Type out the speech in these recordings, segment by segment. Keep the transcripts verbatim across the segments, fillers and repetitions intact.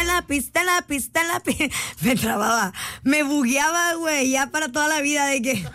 la pista, en la pista, en la pista. Me trababa, me bugueaba, güey, ya para toda la vida de que...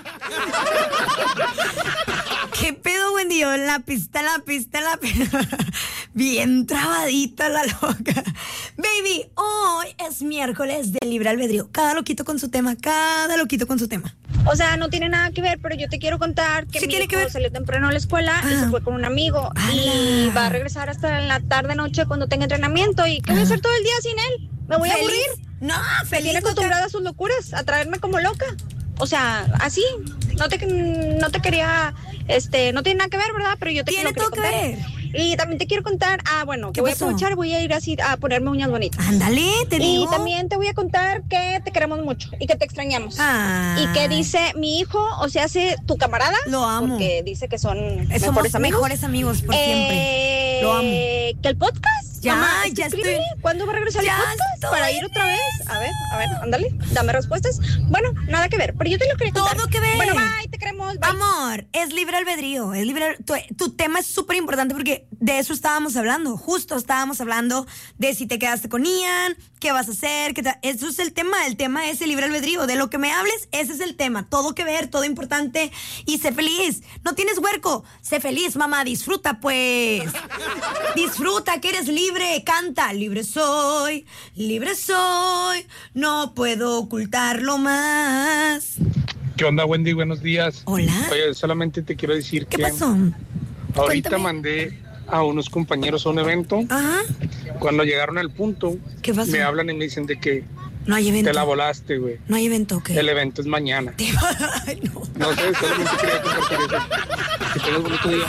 ¿Qué pedo, Wendy? Yo en la pista, en la pista, en la pista. Bien trabadita la loca. Baby, hoy es miércoles de libre albedrío. Cada loquito con su tema, cada loquito con su tema. O sea, no tiene nada que ver, pero yo te quiero contar que ¿Sí mi tiene hijo que ver? salió temprano a la escuela Ah. y se fue con un amigo. ¡Hala! Y va a regresar hasta en la tarde-noche cuando tenga entrenamiento. ¿Y qué voy a hacer todo el día sin él? ¿Me voy a ¿Feliz? aburrir? No, Me feliz. tiene acostumbrada a sus locuras, a traerme como loca. O sea, así. No te, no te quería, este, no tiene nada que ver, ¿verdad? Pero yo te Tiene quiero todo que ver. Y también te quiero contar, ah, bueno, ¿Qué que voy pasó? a aprovechar, voy a ir así a ponerme uñas bonitas. Ándale, te Y digo. también te voy a contar que te queremos mucho y que te extrañamos. Ay. Y que dice mi hijo, o sea, hace tu camarada. Lo amo. Porque dice que son Somos mejores amigos. mejores amigos por siempre. Eh, Lo amo. Que el podcast. Ya, Mamá, es que ya escríbeme, estoy- ¿cuándo va a regresar ya el podcast? estoy Para ir otra vez. A ver, a ver, ándale, dame respuestas. Bueno, nada que ver, pero yo te lo quería contar. Todo que ver. Bueno, bye, te queremos. Bye. Amor, es libre albedrío, es libre. Tu, tu tema es súper importante porque de eso estábamos hablando. Justo estábamos hablando de si te quedaste con Ian, qué vas a hacer, qué ta- eso es el tema. El tema es el libre albedrío. De lo que me hables, ese es el tema. Todo que ver, todo importante y sé feliz. No tienes huerco, sé feliz, mamá. Disfruta, pues. Disfruta que eres libre. Canta, libre soy, libre soy. No puedo ocultarlo más. ¿Qué onda, Wendy? Buenos días. Hola. Oye, solamente te quiero decir ¿Qué que pasó? ahorita Cuéntame. mandé a unos compañeros a un evento. Ajá. Cuando llegaron al punto, ¿Qué pasó? me hablan y me dicen de que No hay evento. te la volaste, güey. No hay evento, ¿qué? El evento es mañana. Te- Ay, no. No sé, solamente quería compartir eso. Que tengas bonito día.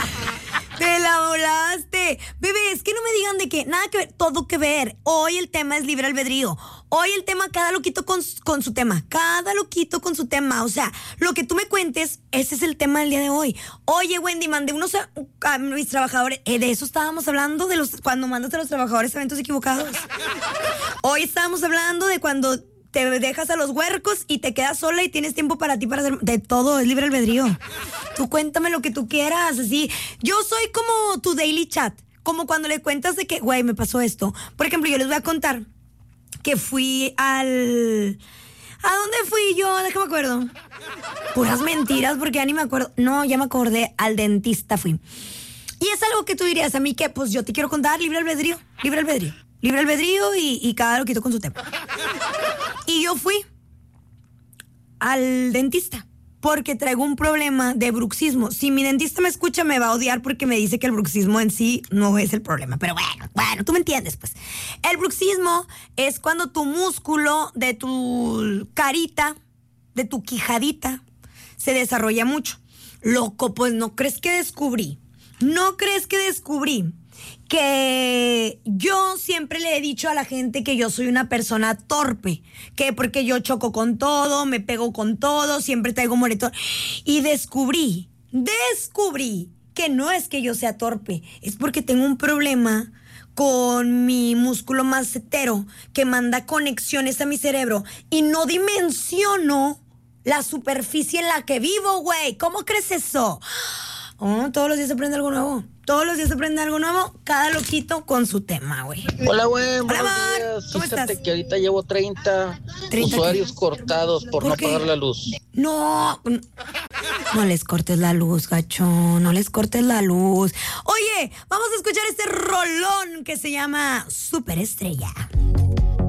Te la volaste. Bebé, es que no me digan de que nada que ver, todo que ver. Hoy el tema es libre albedrío. Hoy el tema, cada loquito con, con su tema. Cada loquito con su tema. O sea, lo que tú me cuentes, ese es el tema del día de hoy. Oye, Wendy, mandé unos a, a mis trabajadores. Eh, de eso estábamos hablando, de los cuando mandas a los trabajadores a eventos equivocados. Hoy estábamos hablando de cuando te dejas a los huercos y te quedas sola y tienes tiempo para ti para hacer de todo, es libre albedrío. Tú cuéntame lo que tú quieras, así. Yo soy como tu daily chat, como cuando le cuentas de que, güey, me pasó esto. Por ejemplo, yo les voy a contar que fui al... ¿A dónde fui yo? Déjame acuerdo. Puras mentiras, porque ya ni me acuerdo. No, ya me acordé, al dentista fui. Y es algo que tú dirías a mí que, pues yo te quiero contar, libre albedrío, libre albedrío. Libre albedrío y, y cada loquito con su tema. Y yo fui al dentista porque traigo un problema de bruxismo. Si mi dentista me escucha, me va a odiar porque me dice que el bruxismo en sí no es el problema. Pero bueno, bueno, tú me entiendes, pues. El bruxismo es cuando tu músculo de tu carita, de tu quijadita, se desarrolla mucho. Loco, pues no crees que descubrí. No crees que descubrí que yo siempre le he dicho a la gente que yo soy una persona torpe, que porque yo choco con todo, me pego con todo, siempre traigo moretón. Y descubrí, descubrí que no es que yo sea torpe, es porque tengo un problema con mi músculo macetero que manda conexiones a mi cerebro y no dimensiono la superficie en la que vivo, güey. ¿Cómo crees eso? Oh, todos los días se aprende algo nuevo. Todos los días se aprende algo nuevo. Cada loquito con su tema, güey. Hola, güey. Hola, Buenos amor. días. ¿Cómo Fíjate estás? que ahorita llevo treinta, ¿treinta usuarios qué? cortados por, ¿Por no qué? pagar la luz. No, no les cortes la luz, gacho. No les cortes la luz. Oye, vamos a escuchar este rolón que se llama Superestrella.